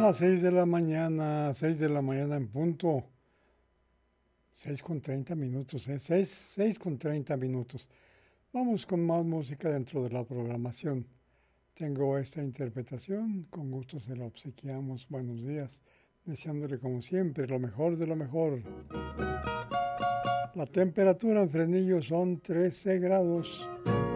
las 6 de la mañana, 6 de la mañana en punto. 6:30 minutos, 6:30 minutos. Vamos con más música dentro de la programación. Tengo esta interpretación, con gusto se la obsequiamos. Buenos días, deseándole como siempre lo mejor de lo mejor. La temperatura en Fresnillo son 13 grados.